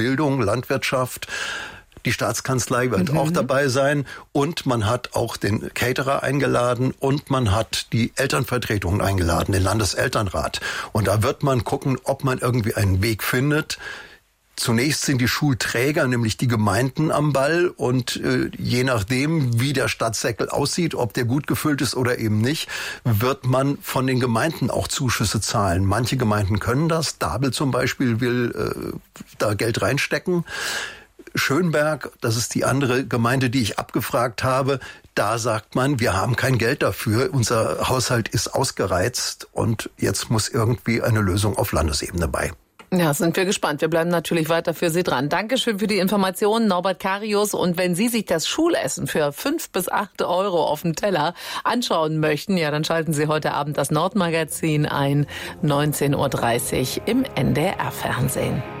Bildung, Landwirtschaft. Die Staatskanzlei wird auch dabei sein und man hat auch den Caterer eingeladen und man hat die Elternvertretungen eingeladen, den Landeselternrat. Und da wird man gucken, ob man irgendwie einen Weg findet. Zunächst sind die Schulträger, nämlich die Gemeinden, am Ball und je nachdem, wie der Stadtsäckel aussieht, ob der gut gefüllt ist oder eben nicht, wird man von den Gemeinden auch Zuschüsse zahlen. Manche Gemeinden können das. Dabel zum Beispiel will da Geld reinstecken. Schönberg, das ist die andere Gemeinde, die ich abgefragt habe, da sagt man, wir haben kein Geld dafür, unser Haushalt ist ausgereizt und jetzt muss irgendwie eine Lösung auf Landesebene bei. Ja, sind wir gespannt. Wir bleiben natürlich weiter für Sie dran. Dankeschön für die Informationen, Norbert Karius. Und wenn Sie sich das Schulessen für 5 bis 8 Euro auf dem Teller anschauen möchten, ja, dann schalten Sie heute Abend das Nordmagazin ein, 19:30 Uhr im NDR-Fernsehen.